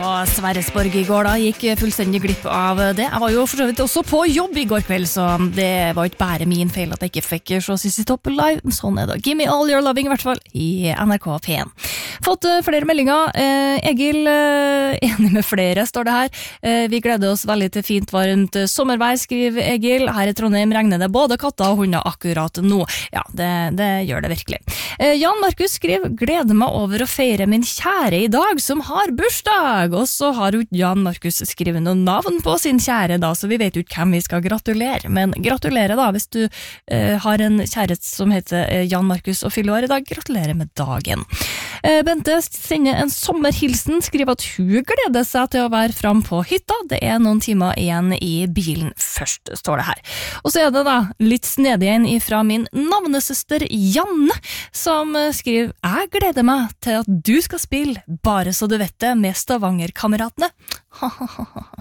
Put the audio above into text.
på Sverresborg I går da, gikk fullstendig glipp av det. Jeg var jo for så vidt også på jobb I går kveld, så det var ikke bare min feil at jeg ikke fikk se Sissy Topp live. Sånn det. Give me all your loving, I hvert fall, I NRK P1. Fått flere meldinger. Egil, enig med flere, står det her. Vi gleder oss veldig til fint, varmt sommervær, skriver Egil. Her I Trondheim regner det både katter og hunder akkurat nå. Ja, det gjør det virkelig. Jan Markus skriver, gleder meg over å feire min kjære I dag, som har bursdag. Og så har jo Jan Markus skrevet noen navn på sin kjære da, så vi vet jo ikke hvem vi skal gratulere. Men gratulerer da, hvis du har en kjære som heter Jan Markus og fyller år I dag. Gratulerer med dagen. Bente sender en sommerhilsen, skriver at hun gleder seg til å være frem på hytta. Det noen timer igjen I bilen først, står det her. Og så det da litt snedig igjen fra min navnesøster Janne, som skriver, jeg gleder meg til at du skal spille Bare så du vet det med Stavanger-kameratene.